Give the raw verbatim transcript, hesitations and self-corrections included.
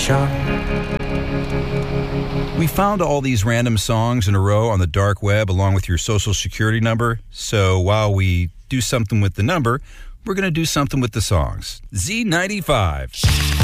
shot. We found all these random songs in a row on the dark web along with your social security number. So while we do something with the number, we're going to do something with the songs. Z ninety-five.